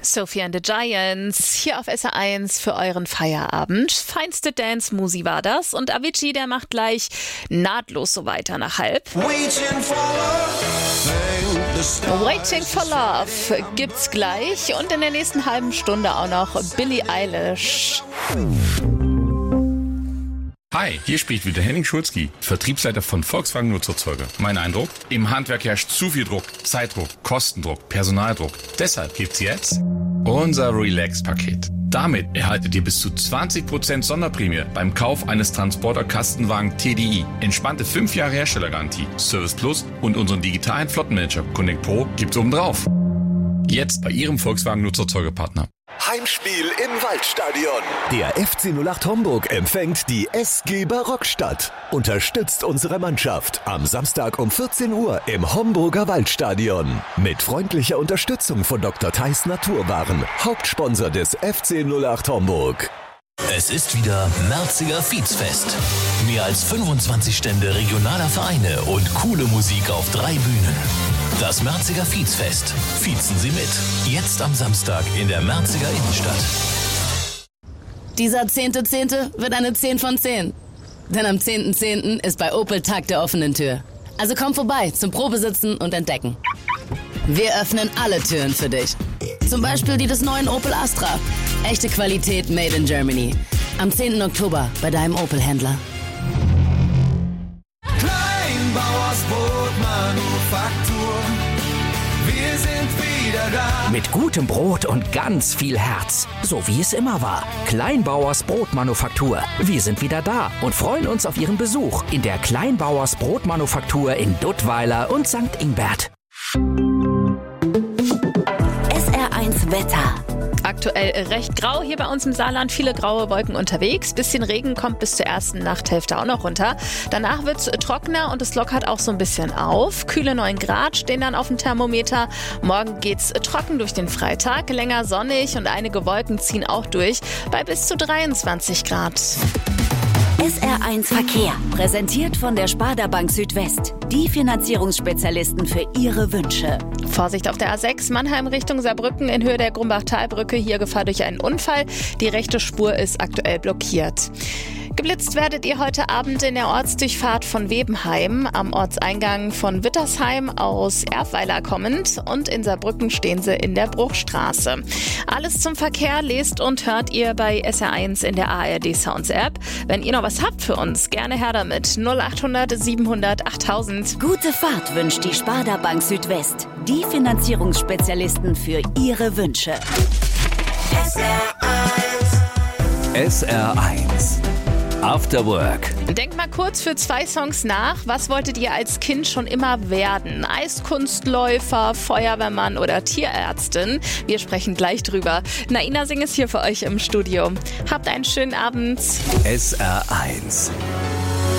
Sophie and the Giants, hier auf SR1 für euren Feierabend. Feinste Dance-Musi war das und Avicii, der macht gleich nahtlos so weiter nach halb. Waiting for Love gibt's gleich und in der nächsten halben Stunde auch noch Billie Eilish. Hi, hier spricht wieder Henning Schulzki, Vertriebsleiter von Volkswagen Nutzerzeuger. Mein Eindruck? Im Handwerk herrscht zu viel Druck, Zeitdruck, Kostendruck, Personaldruck. Deshalb gibt's jetzt unser Relax-Paket. Damit erhaltet ihr bis zu 20% Sonderprämie beim Kauf eines Transporter-Kastenwagen TDI. Entspannte 5 Jahre Herstellergarantie, Service Plus und unseren digitalen Flottenmanager Connect Pro gibt's obendrauf. Jetzt bei Ihrem Volkswagen Nutzerzeugerpartner. Heimspiel im Waldstadion. Der FC 08 Homburg empfängt die SG Barockstadt. Unterstützt unsere Mannschaft am Samstag um 14 Uhr im Homburger Waldstadion. Mit freundlicher Unterstützung von Dr. Theis Naturwaren, Hauptsponsor des FC 08 Homburg. Es ist wieder Merziger Fietsfest. Mehr als 25 Stände regionaler Vereine und coole Musik auf 3 Bühnen. Das Merziger Fietsfest. Fiezen Sie mit. Jetzt am Samstag in der Merziger Innenstadt. Dieser 10.10. wird eine 10 von 10. Denn am 10.10. ist bei Opel Tag der offenen Tür. Also komm vorbei zum Probesitzen und Entdecken. Wir öffnen alle Türen für dich. Zum Beispiel die des neuen Opel Astra. Echte Qualität made in Germany. Am 10. Oktober bei deinem Opel-Händler. Kleinbauers Brotmanufaktur. Wir sind wieder da. Mit gutem Brot und ganz viel Herz. So wie es immer war. Kleinbauers Brotmanufaktur. Wir sind wieder da und freuen uns auf Ihren Besuch in der Kleinbauers Brotmanufaktur in Duttweiler und St. Ingbert. SR1 Wetter. Aktuell recht grau hier bei uns im Saarland, viele graue Wolken unterwegs. Bisschen Regen kommt bis zur ersten Nachthälfte auch noch runter. Danach wird's trockener und es lockert auch so ein bisschen auf. Kühle 9 Grad stehen dann auf dem Thermometer. Morgen geht's trocken durch den Freitag, länger sonnig und einige Wolken ziehen auch durch bei bis zu 23 Grad. SR1 Verkehr, präsentiert von der Sparda Bank Südwest. Die Finanzierungsspezialisten für Ihre Wünsche. Vorsicht auf der A6 Mannheim Richtung Saarbrücken in Höhe der Grumbach-Talbrücke. Hier Gefahr durch einen Unfall. Die rechte Spur ist aktuell blockiert. Geblitzt werdet ihr heute Abend in der Ortsdurchfahrt von Webenheim, am Ortseingang von Wittersheim aus Erfweiler kommend und in Saarbrücken stehen sie in der Bruchstraße. Alles zum Verkehr lest und hört ihr bei SR1 in der ARD Sounds App. Wenn ihr noch was habt für uns, gerne her damit. 0800 700 8000. Gute Fahrt wünscht die Sparda Bank Südwest. Die Finanzierungsspezialisten für Ihre Wünsche. SR1 After Work. Denkt mal kurz für 2 Songs nach. Was wolltet ihr als Kind schon immer werden? Eiskunstläufer, Feuerwehrmann oder Tierärztin? Wir sprechen gleich drüber. Naina Singh ist hier für euch im Studio. Habt einen schönen Abend. SR1